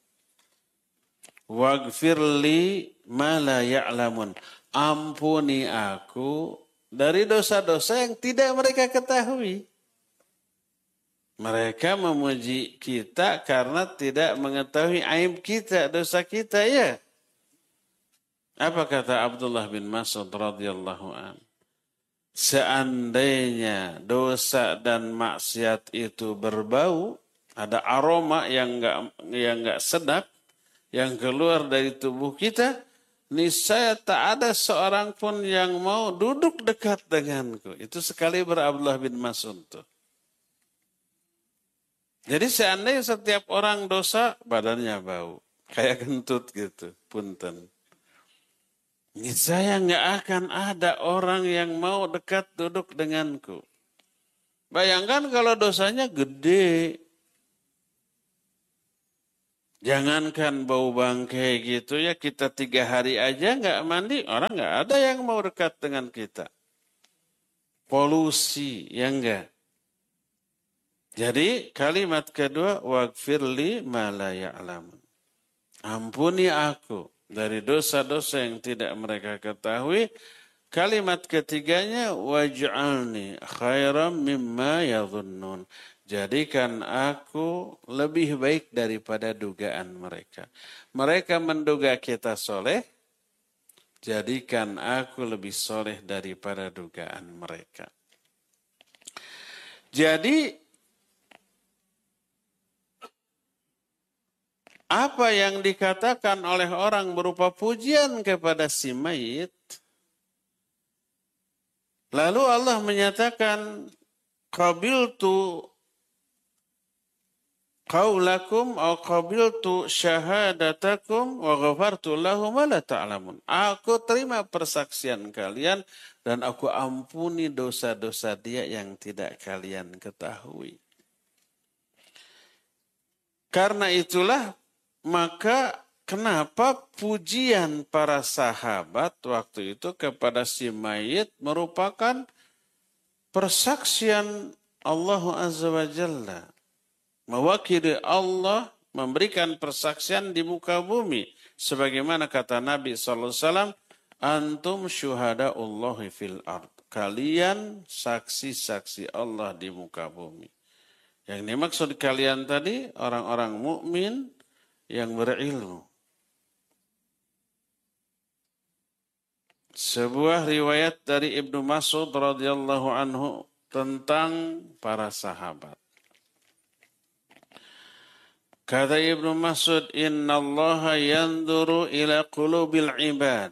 Waghfirli ma la ya'lamun. Ampuni aku dari dosa-dosa yang tidak mereka ketahui. Mereka memuji kita karena tidak mengetahui aib kita, dosa kita, ya. Apa kata Abdullah bin Mas'ud radhiyallahu anhu? Seandainya dosa dan maksiat itu berbau, ada aroma yang enggak yang enggak sedap yang keluar dari tubuh kita, niscaya tak ada seorang pun yang mau duduk dekat denganku. Itu sekali Abdullah bin Mas'ud tuh. Jadi seandainya setiap orang dosa, badannya bau. Kayak kentut gitu, punten. Saya nggak akan ada orang yang mau dekat duduk denganku. Bayangkan kalau dosanya gede. Jangankan bau bangkai gitu ya, kita tiga hari aja nggak mandi, orang nggak ada yang mau dekat dengan kita. Polusi, ya enggak? Jadi kalimat kedua, waghfirli ma la ya'lamun. Ampuni aku dari dosa-dosa yang tidak mereka ketahui. Kalimat ketiganya, waj'alni khairam mimma yadhunnun. Jadikan aku lebih baik daripada dugaan mereka. Mereka menduga kita soleh, jadikan aku lebih soleh daripada dugaan mereka. Jadi, apa yang dikatakan oleh orang berupa pujian kepada si mayit, lalu Allah menyatakan, qabiltu qaulakum au qabiltu syahadatakum wa ghafartu lahum wa la ta'lamun. Aku terima persaksian kalian dan aku ampuni dosa-dosa dia yang tidak kalian ketahui. Karena itulah maka kenapa pujian para sahabat waktu itu kepada si mayit merupakan persaksian Allah Azza wa Jalla. Mewakili Allah memberikan persaksian di muka bumi. Sebagaimana kata Nabi shallallahu alaihi wasallam, antum syuhadaullahi fil ard. Kalian saksi-saksi Allah di muka bumi. Yang dimaksud kalian tadi orang-orang mukmin yang berilmu. Sebuah riwayat dari Ibnu Mas'ud radhiyallahu anhu tentang para sahabat. Kata Ibnu Mas'ud, innallaha yanzuru ila qulubil ibad.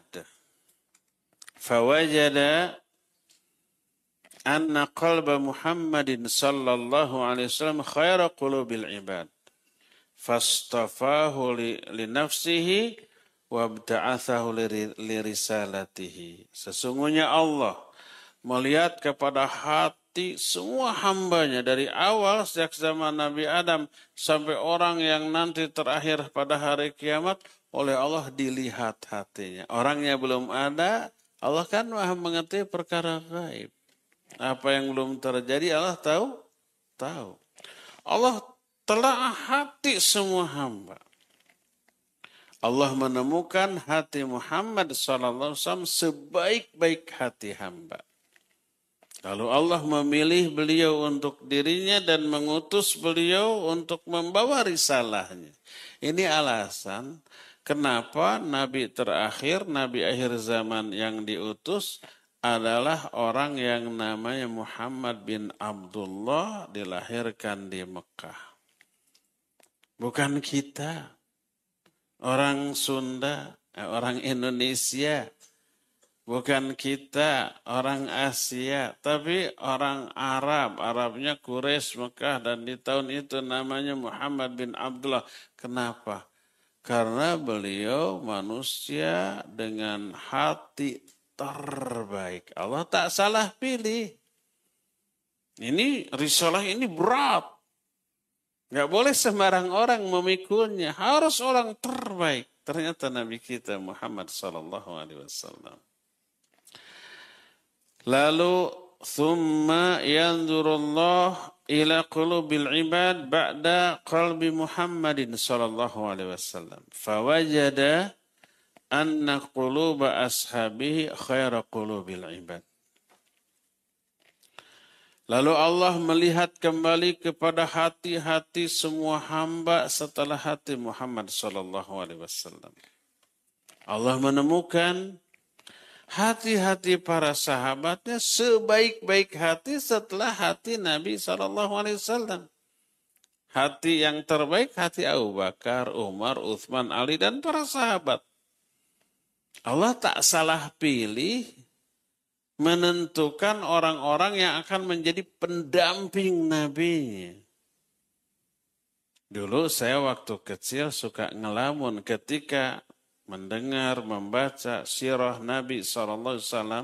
Fawajada anna qalba Muhammadin sallallahu alaihi wasallam khaira qulubil ibad. Fastafahu li, li nafsihi wabta'athahu li risalatihi. Sesungguhnya Allah melihat kepada hati semua hambanya dari awal sejak zaman Nabi Adam sampai orang yang nanti terakhir pada hari kiamat, oleh Allah dilihat hatinya. Orangnya belum ada, Allah kan Maha mengerti perkara gaib. Apa yang belum terjadi Allah tahu? Tahu. Allah telah hati semua hamba. Allah menemukan hati Muhammad shallallahu alaihi wasallam sebaik-baik hati hamba. Lalu Allah memilih beliau untuk dirinya dan mengutus beliau untuk membawa risalahnya. Ini alasan kenapa Nabi terakhir, Nabi akhir zaman yang diutus adalah orang yang namanya Muhammad bin Abdullah, dilahirkan di Mekah. Bukan kita, orang Sunda, orang Indonesia. Bukan kita, orang Asia, tapi orang Arab. Arabnya Quraisy, Mekah, dan di tahun itu namanya Muhammad bin Abdullah. Kenapa? Karena beliau manusia dengan hati terbaik. Allah tak salah pilih. Ini risalah ini berat. Gak boleh sembarang orang memikulnya. Harus orang terbaik. Ternyata Nabi kita Muhammad sallallahu alaihi wasallam. Lalu thumma yanzurullah ila qulubil ibad ba'da qalbi Muhammadin sallallahu alaihi wasallam. Fawajada anna quluba ashabihi khaira qulubil ibad. Lalu Allah melihat kembali kepada hati-hati semua hamba setelah hati Muhammad sallallahu alaihi wasallam. Allah menemukan hati-hati para sahabatnya sebaik-baik hati setelah hati Nabi shallallahu alaihi wasallam. Hati yang terbaik hati Abu Bakar, Umar, Utsman, Ali dan para sahabat. Allah tak salah pilih menentukan orang-orang yang akan menjadi pendamping Nabi-Nya. Dulu saya waktu kecil suka ngelamun ketika mendengar, membaca sirah Nabi shallallahu alaihi wasallam.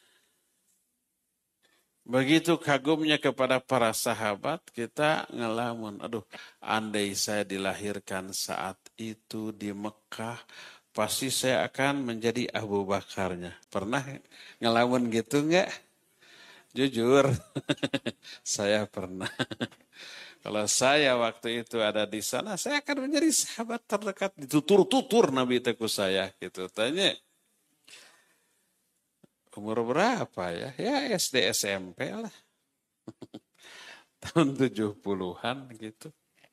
Begitu kagumnya kepada para sahabat, kita ngelamun. Aduh, andai saya dilahirkan saat itu di Mekah, pasti saya akan menjadi Abu Bakarnya. Pernah ngelamun gitu enggak? Jujur, saya pernah. Kalau saya waktu itu ada di sana, saya akan menjadi sahabat terdekat. Ditutur-tutur Nabi teku saya. Gitu. Tanya, umur berapa ya? Ya S D S M P lah. Tahun tujuh puluhan gitu.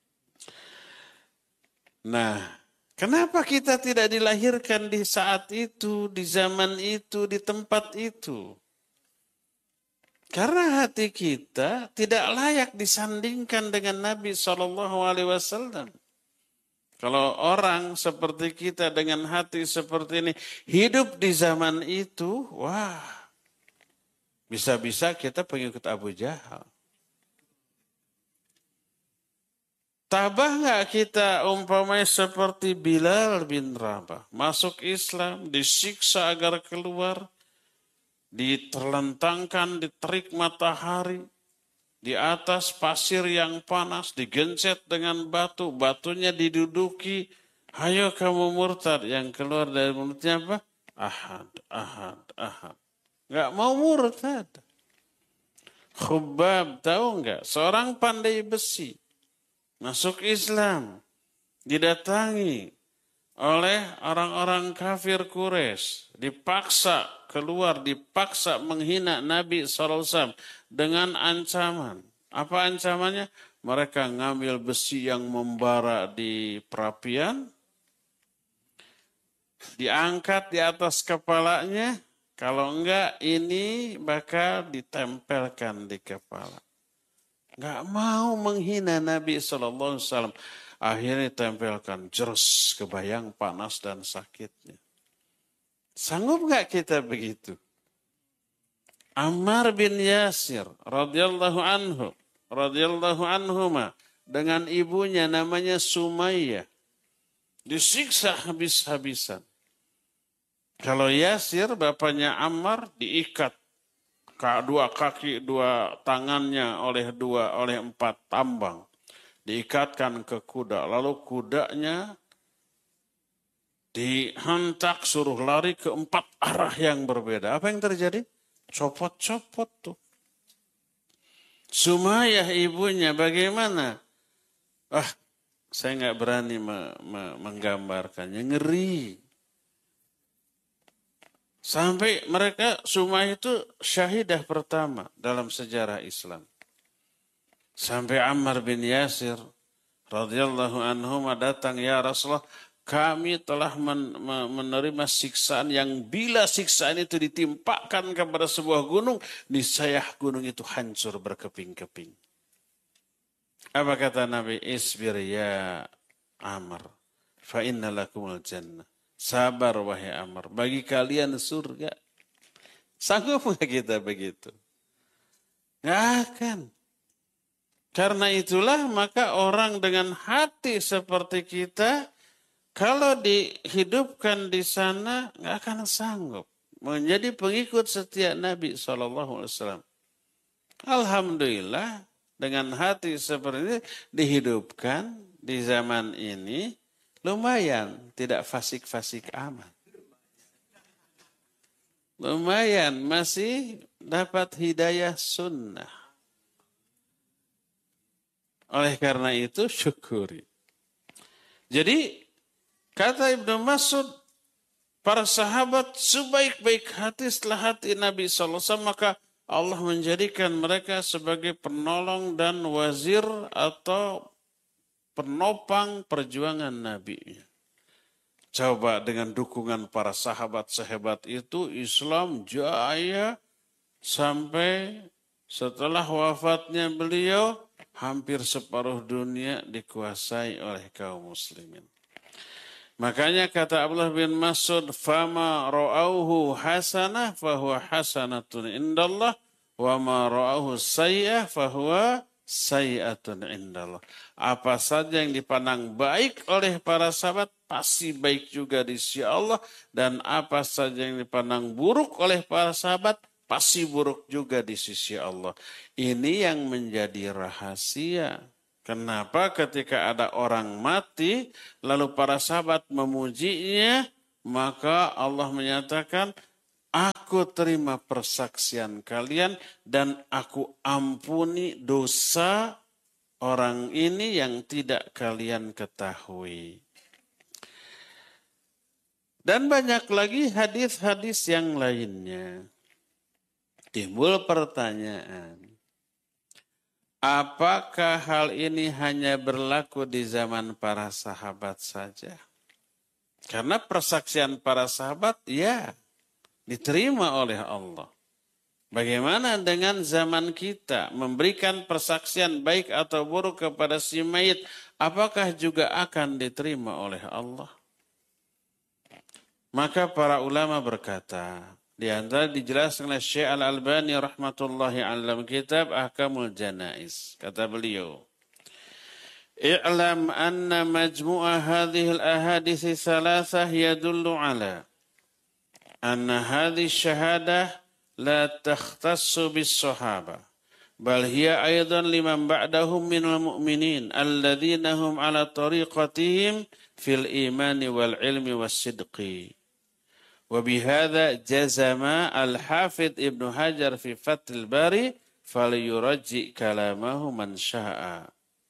Nah, kenapa kita tidak dilahirkan di saat itu, di zaman itu, di tempat itu? Karena hati kita tidak layak disandingkan dengan Nabi shallallahu alaihi wasallam. Kalau orang seperti kita dengan hati seperti ini hidup di zaman itu, wah, bisa-bisa kita pengikut Abu Jahal. Tabah nggak kita umpamanya seperti Bilal bin Rabah, masuk Islam, disiksa agar keluar, diterlentangkan di terik matahari, di atas pasir yang panas, digencet dengan batu, batunya diduduki, ayo kamu murtad. Yang keluar dari mulutnya apa? Ahad, ahad, ahad. Nggak mau murtad. Khubab, tahu nggak? Seorang pandai besi, masuk Islam, didatangi oleh orang-orang kafir Quraisy, dipaksa keluar, dipaksa menghina Nabi shallallahu alaihi wasallam dengan ancaman. Apa ancamannya? Mereka ngambil besi yang membara di perapian, diangkat di atas kepalanya, kalau enggak ini bakal ditempelkan di kepala. Enggak mau menghina Nabi shallallahu alaihi wasallam. Akhirnya ditempelkan, jeres, kebayang panas dan sakitnya. Sanggup nggak kita begitu? Ammar bin Yasir radhiyallahu anhu, radhiyallahu anhuma, dengan ibunya namanya Sumayyah, disiksa habis-habisan. Kalau Yasir, bapaknya Ammar, diikat dua kaki, dua tangannya oleh dua oleh empat tambang. Diikatkan ke kuda, lalu kudanya dihentak, suruh lari ke empat arah yang berbeda. Apa yang terjadi? Copot-copot tuh. Sumayyah ibunya bagaimana? Ah, saya nggak berani me- me- menggambarkannya, ngeri. Sampai mereka, Sumayyah itu syahidah pertama dalam sejarah Islam. Sampai Ammar bin Yasir radhiyallahu anhu datang, ya Rasulullah, kami telah men- menerima siksaan yang bila siksaan itu ditimpakan kepada sebuah gunung, niscaya gunung itu hancur berkeping-keping. Apa kata Nabi? Isbir ya Ammar, fa inna lakumul jannah. Sabar wahai Ammar, bagi kalian surga. Sanggup nggak kita begitu? Nggak akan. Karena itulah maka orang dengan hati seperti kita, kalau dihidupkan di sana, nggak akan sanggup menjadi pengikut setia Nabi shallallahu alaihi wasallam. Alhamdulillah, dengan hati seperti ini dihidupkan di zaman ini, lumayan tidak fasik-fasik amat. Lumayan masih dapat hidayah sunnah. Oleh karena itu syukuri. Jadi kata Ibnu Mas'ud, para sahabat sebaik-baik hati setelah hati Nabi shallallahu alaihi wasallam, maka Allah menjadikan mereka sebagai penolong dan wazir atau penopang perjuangan Nabi. Coba dengan dukungan para sahabat sehebat itu, Islam jaya sampai setelah wafatnya beliau, hampir separuh dunia dikuasai oleh kaum muslimin. Makanya kata Abdullah bin Mas'ud, "Fama ra'auhu hasanah fahuwa hasanatun indallah, wa ma ra'auhu sayyi'ah fahuwa sayyi'atun indallah. Apa saja yang dipandang baik oleh para sahabat pasti baik juga di sisi Allah, dan apa saja yang dipandang buruk oleh para sahabat pasti buruk juga di sisi Allah. Ini yang menjadi rahasia. Kenapa ketika ada orang mati lalu para sahabat memujinya, maka Allah menyatakan, aku terima persaksian kalian dan aku ampuni dosa orang ini yang tidak kalian ketahui. Dan banyak lagi hadis-hadis yang lainnya. Timbul pertanyaan, apakah hal ini hanya berlaku di zaman para sahabat saja? Karena persaksian para sahabat, ya, diterima oleh Allah. Bagaimana dengan zaman kita memberikan persaksian baik atau buruk kepada si mayit, apakah juga akan diterima oleh Allah? Maka para ulama berkata, di antara dijelaskan oleh Syekh Al-Albani rahmatullahi alam kitab Ahkamul Janaiz. Kata beliau, i'lam anna majmu'a hadhihi al-ahadithi thalathah yadullu ala anna hadhihi syahadah la takhtassu bis-sahabah bal hiya aydan liman ba'dahum minal mu'minin alladhina hum ala tariqatihim fil imani wal ilmi was sidqi. Wa bihadza jazama al-Hafidz Ibnu Hajar fi Fathul Bari falyurajji kalamahu man syaa.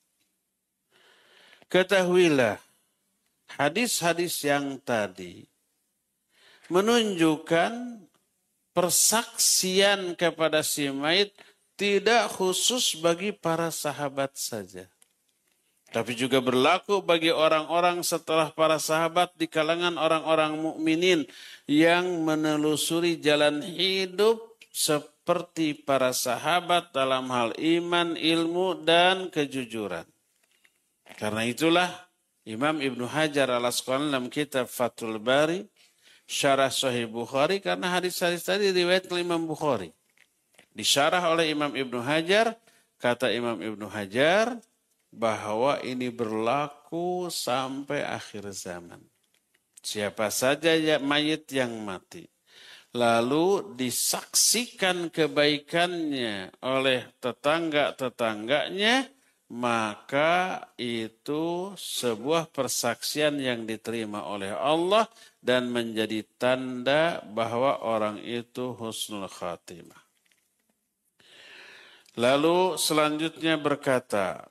Ketahuilah, hadis-hadis yang tadi menunjukkan persaksian kepada si mayit tidak khusus bagi para sahabat saja, tapi juga berlaku bagi orang-orang setelah para sahabat di kalangan orang-orang mukminin yang menelusuri jalan hidup seperti para sahabat dalam hal iman, ilmu, dan kejujuran. Karena itulah Imam Ibnu Hajar al-Asqalani dalam kitab Fathul Bari, syarah Sahih Bukhari, karena hadis-hadis tadi riwayat Imam Bukhari, disyarah oleh Imam Ibnu Hajar, kata Imam Ibnu Hajar, bahwa ini berlaku sampai akhir zaman. Siapa saja ya mayit yang mati, lalu disaksikan kebaikannya oleh tetangga-tetangganya, maka itu sebuah persaksian yang diterima oleh Allah dan menjadi tanda bahwa orang itu husnul khatimah. Lalu selanjutnya berkata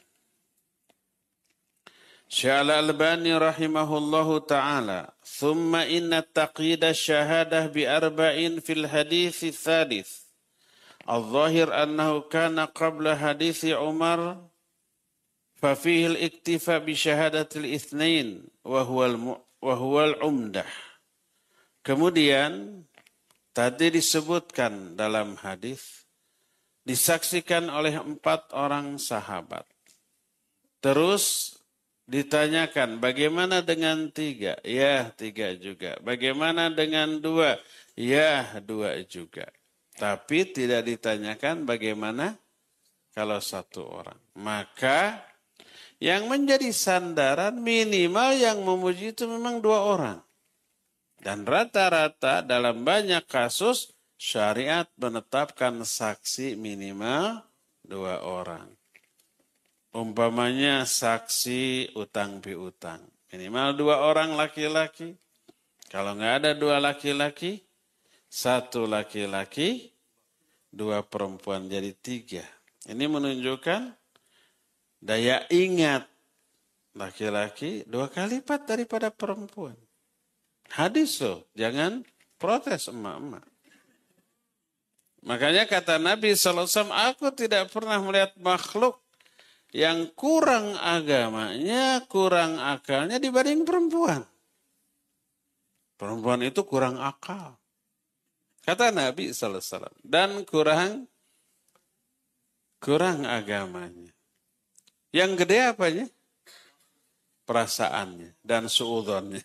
Syekh Al-Albani rahimahullahu ta'ala, thumma inna taqyida syahadah bi arba'in fil hadits tsalits. Al-zahir annahu kana qabla hadits Umar fa fihi al-iktifa bi syahadatil itsnain wa huwa wa huwa al-umdah. Kemudian tadi disebutkan dalam hadis disaksikan oleh empat orang sahabat. Terus ditanyakan, bagaimana dengan tiga? Ya, tiga juga. Bagaimana dengan dua? Ya, dua juga. Tapi tidak ditanyakan bagaimana kalau satu orang. Maka yang menjadi sandaran minimal yang memuji itu memang dua orang. Dan rata-rata dalam banyak kasus syariat menetapkan saksi minimal dua orang. Umpamanya saksi utang piutang. Minimal dua orang laki-laki. Kalau nggak ada dua laki-laki, satu laki-laki, dua perempuan, jadi tiga. Ini menunjukkan daya ingat laki-laki dua kali lipat daripada perempuan. Hadis loh, jangan protes emak-emak. Makanya kata Nabi shallallahu alaihi wasallam, aku tidak pernah melihat makhluk yang kurang agamanya, kurang akalnya dibanding perempuan. Perempuan itu kurang akal. Kata Nabi shallallahu alaihi wasallam. Dan kurang, kurang agamanya. Yang gede apanya? Perasaannya dan suudzonnya.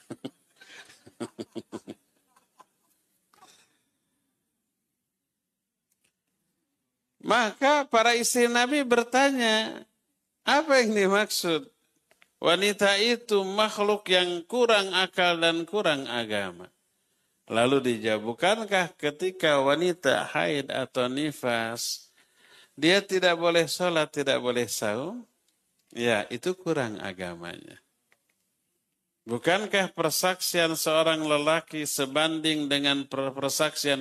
Maka para istri Nabi bertanya, apa yang dimaksud? Wanita itu makhluk yang kurang akal dan kurang agama. Lalu dijawab, bukankah ketika wanita haid atau nifas, dia tidak boleh sholat, tidak boleh saum? Ya, itu kurang agamanya. Bukankah persaksian seorang lelaki sebanding dengan persaksian